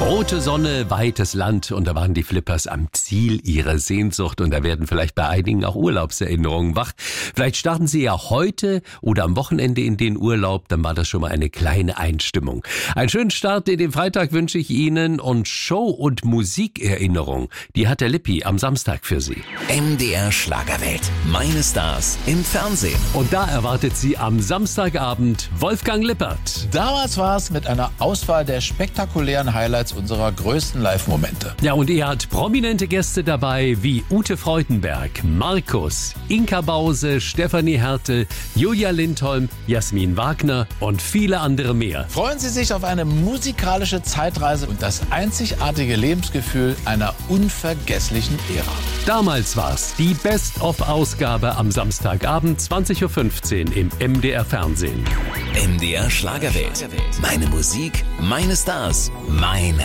Rote Sonne, weites Land und da waren die Flippers am Ziel ihrer Sehnsucht und da werden vielleicht bei einigen auch Urlaubserinnerungen wach. Vielleicht starten Sie ja heute oder am Wochenende in den Urlaub, dann war das schon mal eine kleine Einstimmung. Einen schönen Start in den Freitag wünsche ich Ihnen und Show- und Musikerinnerung, die hat der Lippi am Samstag für Sie. MDR Schlagerwelt. Meine Stars im Fernsehen. Und da erwartet Sie am Samstagabend Wolfgang Lippert. Damals war es mit einer Auswahl der spektakulären Highlights unserer größten Live-Momente. Ja, und er hat prominente Gäste dabei wie Ute Freudenberg, Markus, Inka Bause, Stefanie Hertel, Julia Lindholm, Jasmin Wagner und viele andere mehr. Freuen Sie sich auf eine musikalische Zeitreise und das einzigartige Lebensgefühl einer unvergesslichen Ära. Damals war's die Best-of-Ausgabe am Samstagabend 20.15 Uhr im MDR Fernsehen. MDR Schlagerwelt. Meine Musik, meine Stars, meine